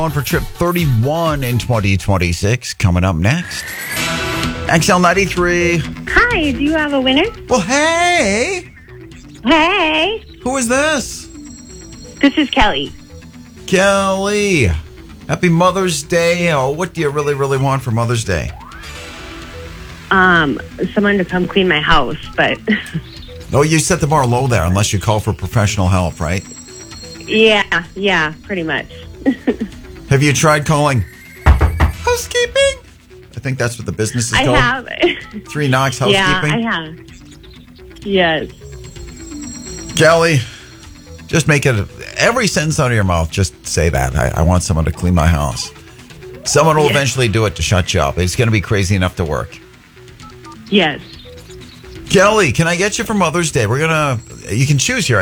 On for trip 31 in 2026. Coming up next. XL93. Hi, do you have a winner? Well, hey. Hey, Who is this? this is Kelly. Kelly. Happy Mother's Day. Oh, what do you really, really want for Mother's Day? Someone to come clean my house, but Oh, you set the bar low there unless you call for professional help, right? yeah, pretty much. Have you tried calling housekeeping? I think that's what the business is I called. have. 3 Knocks Yeah, Housekeeping. I have. Yes. Kelly, just make it every sentence out of your mouth. Just say that. I want someone to clean my house. Someone will eventually do it to shut you up. It's going to be crazy enough to work. Yes. Kelly, can I get you for Mother's Day? You can choose here.